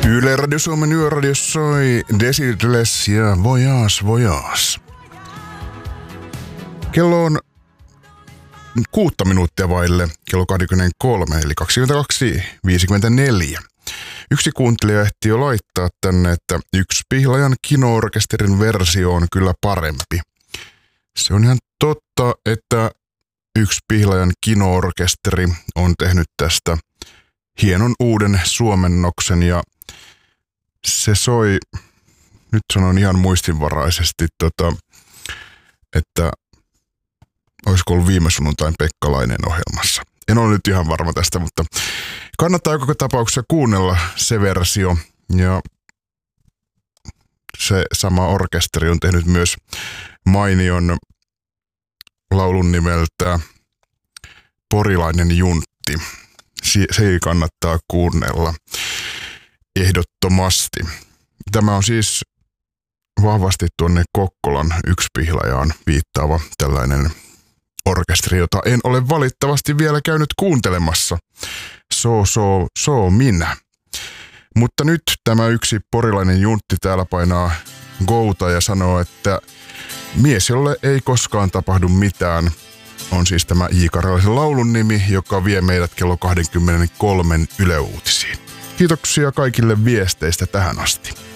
Yle Radio Suomen Yöradio soi Deciles ja Voyage. Kello on 6 minuuttia vaille kello 23, eli 22.54. Yksi kuuntelija ehti jo laittaa tänne, että Yksi Pihlajan kino-orkesterin versio on kyllä parempi. Se on ihan totta, että Yksi Pihlajan kino-orkesteri on tehnyt tästä hienon uuden suomennoksen ja se soi, nyt sanon ihan muistinvaraisesti, että olisiko ollut viime sunnuntain Pekkalainen ohjelmassa. En ole nyt ihan varma tästä, mutta kannattaa koko tapauksessa kuunnella se versio. Ja se sama orkesteri on tehnyt myös mainion laulun nimeltä Porilainen Juntti. Se kannattaa kuunnella ehdottomasti. Tämä on siis vahvasti tuonne Kokkolan Yksi Pihlajaan viittaava tällainen orkesteri, jota en ole valitettavasti vielä käynyt kuuntelemassa. Minä. Mutta nyt tämä yksi porilainen juntti täällä painaa gouta ja sanoo, että mies, jolle ei koskaan tapahdu mitään, on siis tämä J. Karjalaisen laulun nimi, joka vie meidät kello 23 Yle Uutisiin. Kiitoksia kaikille viesteistä tähän asti.